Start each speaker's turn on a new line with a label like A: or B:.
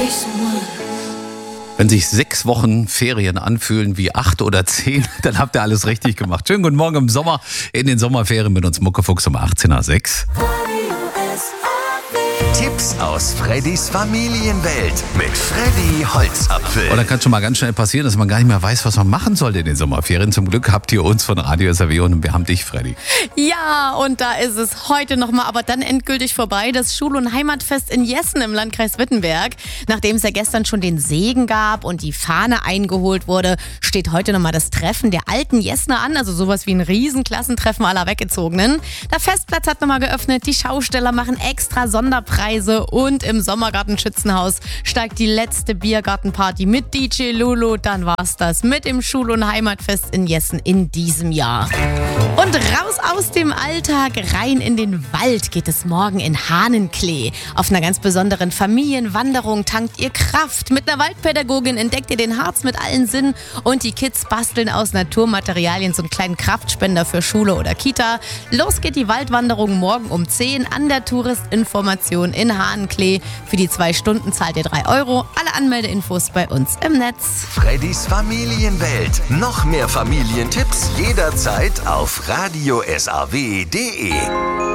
A: Wenn sich 6 Wochen Ferien anfühlen wie 8 oder 10, dann habt ihr alles richtig gemacht. Schönen guten Morgen im Sommer, in den Sommerferien mit uns Muckefuchs um 18:06.
B: Tipps aus Freddys Familienwelt mit Freddy Holzapfel.
A: Und dann kann schon mal ganz schnell passieren, dass man gar nicht mehr weiß, was man machen sollte in den Sommerferien. Zum Glück habt ihr uns von Radio SAW und wir haben dich, Freddy.
C: Ja, und da ist es heute nochmal, aber dann endgültig vorbei, das Schul- und Heimatfest in Jessen im Landkreis Wittenberg. Nachdem es ja gestern schon den Segen gab und die Fahne eingeholt wurde, steht heute nochmal das Treffen der alten Jessener an, also sowas wie ein Riesenklassentreffen aller Weggezogenen. Der Festplatz hat nochmal geöffnet, die Schausteller machen extra Sonderpreise und im Sommergarten Schützenhaus steigt die letzte Biergartenparty mit DJ Lulu. Dann war's das mit dem Schul- und Heimatfest in Jessen in diesem Jahr. Und raus aus dem Alltag, rein in den Wald geht es morgen in Hahnenklee. Auf einer ganz besonderen Familienwanderung tankt ihr Kraft. Mit einer Waldpädagogin entdeckt ihr den Harz mit allen Sinnen und die Kids basteln aus Naturmaterialien so einen kleinen Kraftspender für Schule oder Kita. Los geht die Waldwanderung morgen um 10 an der Touristinformation in Hahnenklee. Für die 2 Stunden zahlt ihr 3 €. Alle Anmeldeinfos bei uns im Netz.
B: Freddys Familienwelt. Noch mehr Familientipps jederzeit auf radiosaw.de.